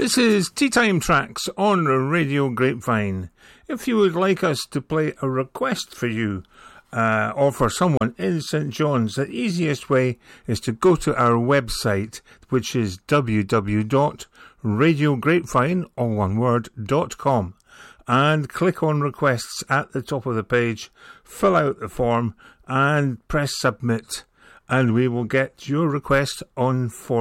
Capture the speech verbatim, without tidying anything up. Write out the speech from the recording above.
This is Tea Time Tracks on Radio Grapevine. If you would like us to play a request for you uh, or for someone in St John's, the easiest way is to go to our website, which is w w w dot radio grapevine, all one word, dot com, and click on requests at the top of the page, fill out the form and press submit, and we will get your request on for